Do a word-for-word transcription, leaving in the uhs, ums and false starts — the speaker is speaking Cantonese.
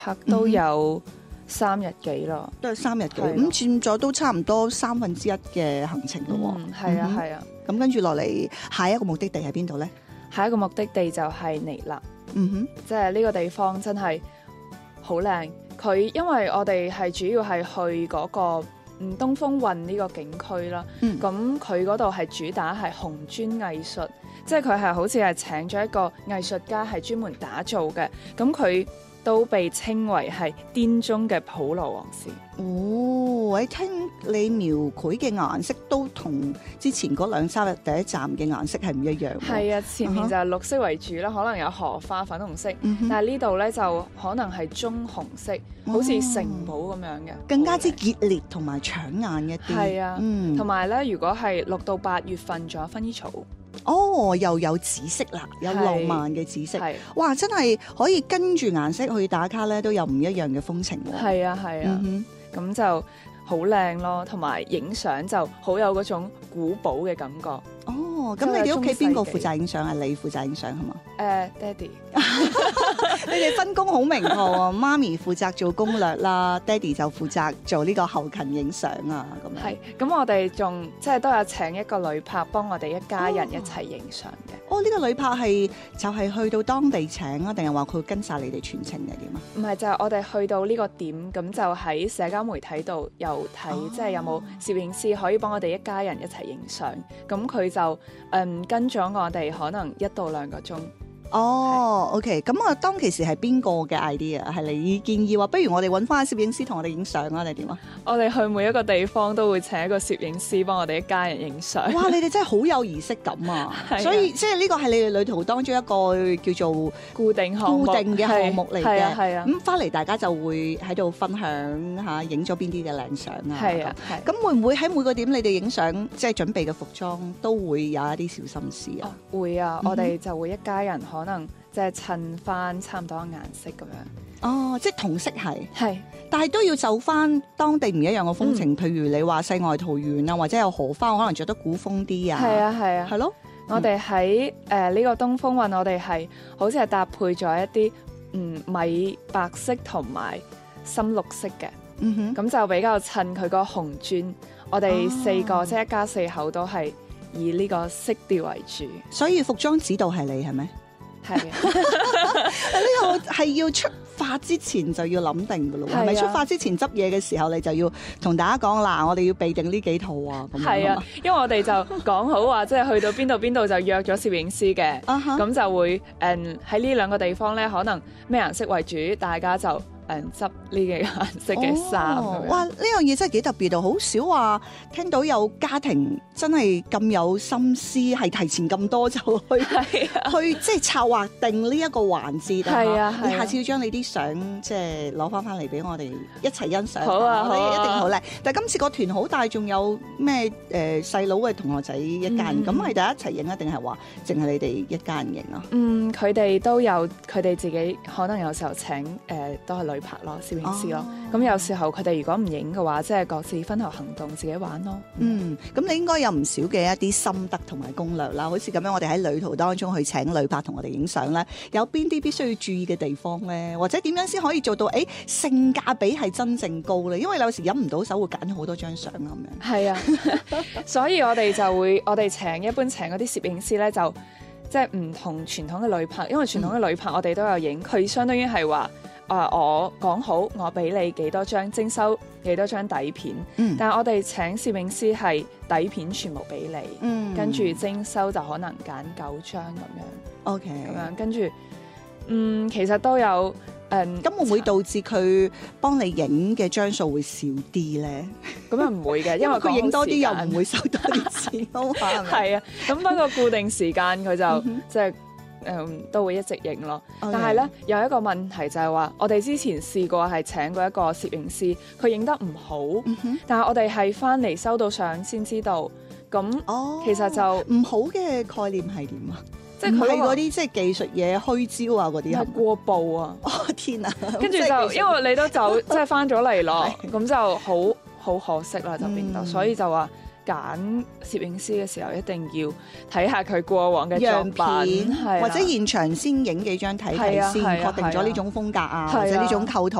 拍都有三日幾咯， 都係三日幾， 係咁佔咗都差唔多三分之一嘅行程咯喎。 嗯，係啊嗯哼係啊。 咁跟住落嚟，下一個目的地喺邊度咧？ 下一個目的地就係尼勒， 嗯哼， 即係呢個地方真係好靚。佢因為我哋係主要係去嗰、個嗯東風運呢個景區啦， 嗯咁佢嗰度係主打係紅磚藝術，即係佢係好似係請咗一個藝術家係專門打造嘅，咁佢都被稱為係滇中嘅普羅旺斯。 哦，你聽你描繪嘅顏色都同之前嗰兩三日第一站嘅顏色係唔一樣喎。 係啊，前面就係綠色為主啦，可能有荷花、粉紅色， 嗯哼但係呢度咧就可能係棕紅色，好似城堡咁樣嘅， 更加之熱烈同埋搶眼一啲。 係啊， 嗯， 同埋咧，如果係六到八月份，仲有薰衣草， 哦，又有紫色啦，有係浪漫嘅紫色。 係哇，真係可以跟住顏色去打卡咧，都有唔一樣嘅風情喎。 係啊係啊， 嗯咁就好靚咯，同埋影相就好有嗰種古堡嘅感覺。誒、 哼，哦，咁你哋屋企邊個負責影相啊？你負責影相係嘛？ 爹哋你哋分工好明確喎，媽咪負責做攻略啦，爹哋就負責做呢個後勤影相啊，咁樣。 係，咁我哋仲即係都有請一個旅拍幫我哋一家人一齊影相嘅。 哦，呢、個旅拍係就係去到當地請啊，定係話佢跟晒你哋全程定係點啊？ 唔係就係、我哋去到呢個點，咁就喺社交媒體度又睇， 哦即係有冇攝影師可以幫我哋一家人一齊影相。咁佢就誒、嗯、跟咗我哋可能一到兩個鐘。 哦，OK，咁啊，當其時係邊個嘅 idea？係你建議話，不如我哋揾翻攝影師同我哋影相啊，定係點啊？ 我哋去每一個地方都會請一個攝影師幫我哋一家人影相。 哇！你哋真係好有儀式感啊！ 係啊所以即係呢個係你哋旅途當中一個叫做固定項目固定嘅項目嚟係啊嘅。 係啊咁翻嚟大家就會喺度分享下影咗邊啲嘅靚相啊。 係啊係。 咁會唔會喺每個點你哋影相，即係準備嘅服裝都會有一啲小心思啊？ 哦會啊， 嗯哼我哋就會一家人可能即係襯翻差唔多嘅顏色咁樣。 哦，即係同色係， 係但係都要就翻當地唔一樣嘅風情。譬如你話世外桃源啊，或者有荷花，可能着得古風啲啊。 係啊係啊。 係咯。 我哋喺誒呢個東風運，我哋係好似係搭配咗一啲嗯米白色同埋深綠色嘅， 嗯哼。 咁就比較襯佢個紅磚。我哋四個、 哦即係一家四口都係以呢個色調為主。 所以服裝指導係你係咪？ 係啊， 呢個係要出發之前就要諗定㗎咯，係咪、 係啊出發之前執嘢嘅時候，你就要同大家講嗱，我哋要備定呢幾套啊，咁樣係啊係嘛， 因為我哋就講好話，即係去到邊度邊度就約咗攝影師嘅， 啊哈咁就會誒喺呢兩個地方咧，可能咩顏色為主，大家就誒執呢幾個顏色嘅衫咁樣。 哦哇！呢樣嘢真係幾特別到，好少話聽到有家庭真係咁有心思，係提前咁多就去係啊， 去即係策劃定呢一個環節。 係啊係啊你下次要將你啲相即係攞翻翻嚟俾我哋一齊欣賞。 好啊我哋好啊一定好靚。但係今次個團好大，仲有咩誒細佬嘅同學仔一家人， 嗯咁係大家一齊影啊，定係話淨係你哋一家人影啊？ 嗯，佢哋都有佢哋自己可能有時候請誒、呃、都係旅拍咯，攝影師咯。 哦咁、有時候佢哋如果唔影嘅話，即係各自分頭行動，自己玩咯。 嗯，咁你應該有唔少嘅一啲心得同埋攻略啦，好似咁樣，我哋喺旅途當中去請旅拍同我哋影相咧，有邊啲必須要注意嘅地方咧？或者點樣先可以做到誒、欸、性價比係真正高咧？因為有時忍唔到手，會揀好多張相咁樣。 係啊，所以我哋就會我哋請一般請嗰啲攝影師咧，就即係唔同傳統嘅旅拍，因為傳統嘅旅拍我哋都有影，佢相當於係話。啊！我講好，我俾你幾多張徵收幾多張底片， 嗯但係我哋請攝影師係底片全部俾你， 嗯跟住徵收就可能揀九張咁樣， OK， 咁樣跟住，嗯，其實都有誒。 咁會唔會導致佢幫你影嘅張數會少啲咧？ 咁又唔會嘅，因因為為佢影多啲又唔會會收多啲錢咯，係咪？ 係啊。咁不過固定時間佢就嗯哼即係誒都會一直影咯。 Okay 但係咧有一個問題就係話，我哋之前試過係請過一個攝影師，佢影得唔好， 嗯哼但係我哋係翻嚟收到相先知道。咁哦， 其實就唔好嘅概念係點啊？ 即係佢嗰個唔係嗰啲即係技術嘢虛招啊嗰啲係咪係過步啊， 哦天啊！ 跟住即係技術就因為你都走即係翻咗嚟咯， 係咁就好好可惜啦，就變到， 嗯所以就話揀攝影師嘅時候，一定要睇下佢過往嘅作樣品， 片係啦或者現場先影幾張睇睇先， 係啊係啊確定咗呢種風格啊， 係啊或者呢種構圖